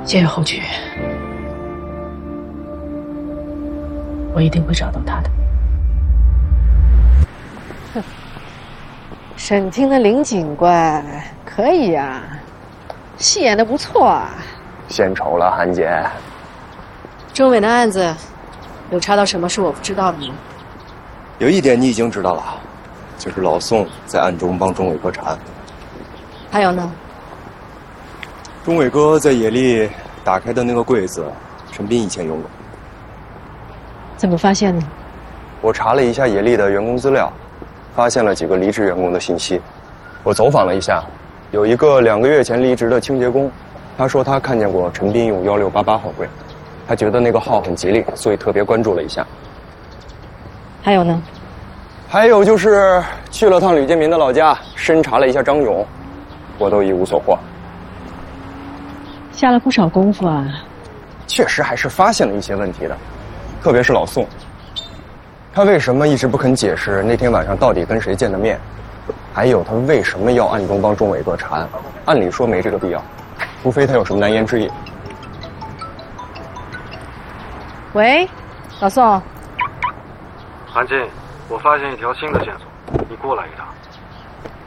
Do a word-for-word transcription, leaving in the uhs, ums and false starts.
皆有后局，我一定会找到他的。 哼，省厅的林警官可以呀、啊，戏演的不错啊。 献丑了，韩姐。 钟伟的案子有查到什么是我不知道的吗？ 有一点你已经知道了，就是老宋在暗中帮钟伟哥查案。 还有呢？ 钟伟哥在野丽打开的那个柜子，陈斌以前用过。 怎么发现的？ 我查了一下野丽的员工资料，发现了几个离职员工的信息。我走访了一下，有一个两个月前离职的清洁工，他说他看见过陈斌用幺六八八号柜，他觉得那个号很吉利，所以特别关注了一下。 还有呢？ 还有就是去了趟吕建民的老家，深查了一下张勇，我都一无所获。 下了不少功夫啊。 确实还是发现了一些问题的，特别是老宋，他为什么一直不肯解释那天晚上到底跟谁见的面，还有他为什么要暗中帮钟伟哥查案？按理说没这个必要，除非他有什么难言之隐。 喂，老宋。 韩静，我发现一条新的线索，你过来一趟。